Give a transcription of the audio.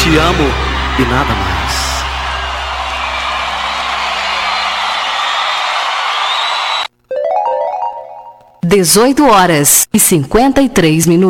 te amo e nada mais. 18 horas e 53 minutos.